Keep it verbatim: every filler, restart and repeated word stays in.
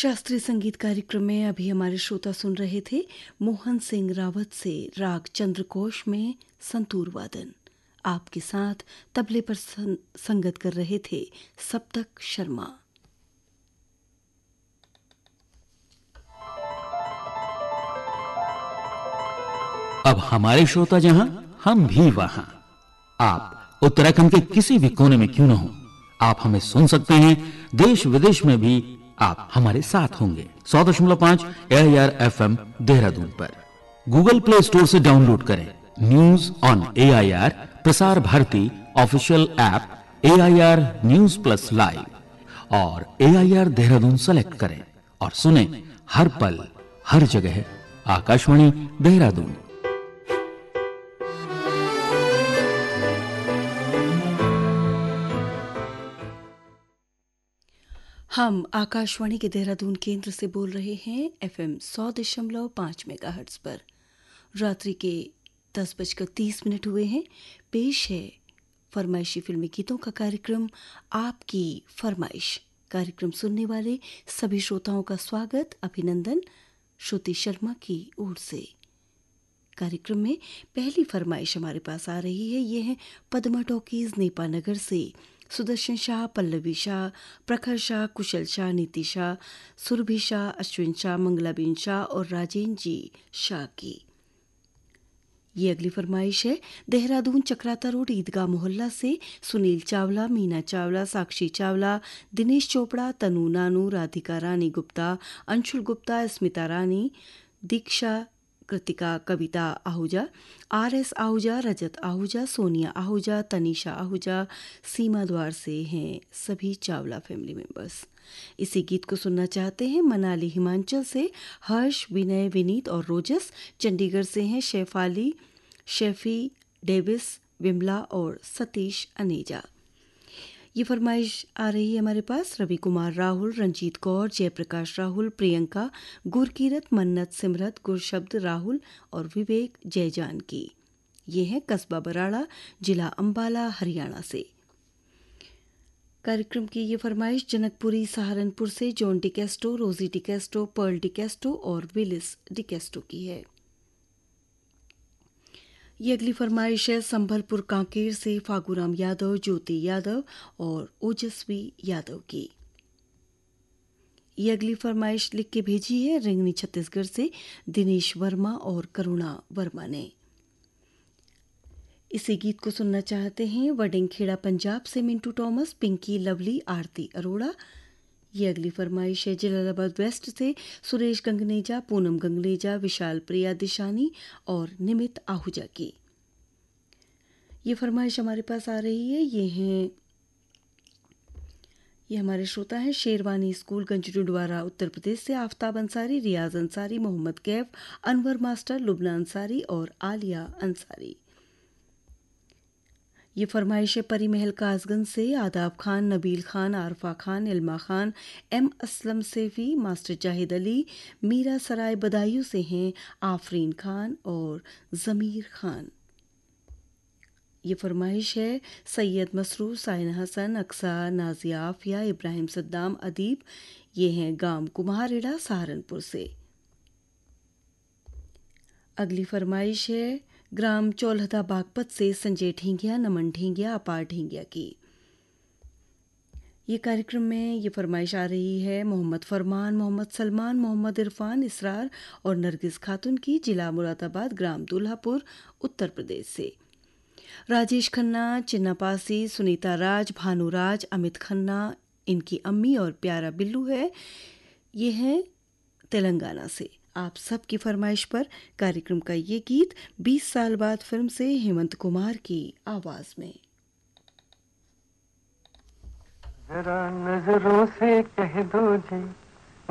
शास्त्रीय संगीत कार्यक्रम में अभी हमारे श्रोता सुन रहे थे मोहन सिंह रावत से राग चंद्रकोश में संतूर वादन। आपके साथ तबले पर संगत कर रहे थे सप्तक शर्मा। अब हमारे श्रोता जहां, हम भी वहां। आप उत्तराखंड के किसी भी कोने में क्यों न हो, आप हमें सुन सकते हैं। देश विदेश में भी आप हमारे साथ होंगे। सौ दशमलव पांच एआईआर एफएम देहरादून पर गूगल प्ले स्टोर से डाउनलोड करें news on AIR Prasar Bharati official app AIR news plus live और एआईआर देहरादून सेलेक्ट करें और सुने हर पल हर जगह आकाशवाणी देहरादून। हम आकाशवाणी के देहरादून केंद्र से बोल रहे हैं एफएम सौ दशमलव पाँच मेगाहर्ट्ज पर। रात्रि के दस बजकर तीस मिनट हुए हैं। पेश है फरमाइशी फिल्मी गीतों का कार्यक्रम आपकी फरमाइश। कार्यक्रम सुनने वाले सभी श्रोताओं का स्वागत, अभिनंदन श्रुति शर्मा की ओर से। कार्यक्रम में पहली फरमाइश हमारे पास आ रही है। ये है पद्मा टॉकीज नेपानगर से सुदर्शन शाह, पल्लवी शाह, प्रखर शाह, कुशल शाह, नीति शाह, सुरभि शाह, अश्विन शाह, मंगलाबीन शाह और राजेंद्र जी शाह की। ये अगली फरमाइश है देहरादून चक्राता रोड ईदगाह मोहल्ला से सुनील चावला, मीना चावला, साक्षी चावला, दिनेश चोपड़ा, तनु नानू, राधिका रानी गुप्ता, अंशुल गुप्ता, स्मिता रानी, दीक्षा, कृतिका, कविता आहूजा, आर एस आहूजा, रजत आहूजा, सोनिया आहूजा, तनीषा आहूजा, सीमा द्वार से हैं सभी चावला फैमिली मेंबर्स। इसी गीत को सुनना चाहते हैं मनाली हिमाचल से हर्ष, विनय, विनीत और रोजस। चंडीगढ़ से हैं शेफाली, शेफी, डेविस, विमला और सतीश अनेजा। ये फरमाइश आ रही है हमारे पास रवि कुमार राहुल, रंजीत कौर, जयप्रकाश राहुल, प्रियंका, गुरकीरत, मन्नत, सिमरत, गुरशब्द राहुल और विवेक जयजान की। ये है कस्बा बराड़ा, जिला अंबाला, हरियाणा से। कार्यक्रम की ये फरमाइश जनकपुरी सहारनपुर से जॉन डिकेस्टो, रोजी डिकेस्टो, पर्ल डिकेस्टो और विलिस डिकेस्टो की है। ये अगली फरमाइश है संभलपुर कांकेर से फागूराम यादव, ज्योति यादव और ओजस्वी यादव की। ये अगली फरमाइश लिख के भेजी है रिंगनी छत्तीसगढ़ से दिनेश वर्मा और करुणा वर्मा ने। इसी गीत को सुनना चाहते हैं वडिंगखेड़ा पंजाब से मिंटू टॉमस, पिंकी, लवली, आरती अरोड़ा। ये अगली फरमाइश है जलालाबाद वेस्ट से सुरेश गंगनेजा, पूनम गंगनेजा, विशाल प्रिया दिशानी और निमित आहूजा की। ये फरमाइश हमारे पास आ रही है। ये हैं ये हमारे श्रोता हैं शेरवानी स्कूल गंजडुडवारा उत्तर प्रदेश से आफ्ताब अंसारी, रियाज अंसारी, मोहम्मद कैफ, अनवर मास्टर, लुबना अंसारी और आलिया अंसारी। ये फरमाइश है परी महल कासगंज से आदाब खान, नबील खान, आरफा खान, इल्मा खान, एम असलम सेफी, मास्टर जाहिद अली, मीरा सराय बदायूं से हैं आफरीन खान और ज़मीर खान। ये फरमाइश है सैयद मसरूर, साइना हसन, अक्सा, नाजिया आफिया, इब्राहिम सद्दाम, अदीब। ये हैं गांव कुम्हारेड़ा सहारनपुर से। अगली फरमाइश है ग्राम चौलहदा बागपत से संजय ढींगिया, नमन ढींगिया, अपार ढींगिया की। ये कार्यक्रम में ये फरमाइश आ रही है मोहम्मद फरमान, मोहम्मद सलमान, मोहम्मद इरफान, इसरार और नरगिस खातून की, जिला मुरादाबाद, ग्राम दुल्हापुर, उत्तर प्रदेश से। राजेश खन्ना, चिन्नापासी, सुनीता राज, भानुराज, अमित खन्ना इनकी अम्मी और प्यारा बिल्लू है। ये हैं तेलंगाना से। आप सबकी फरमाइश पर कार्यक्रम का ये गीत बीस साल बाद फिल्म से हेमंत कुमार की आवाज में। जरा नजरों से कह दो जी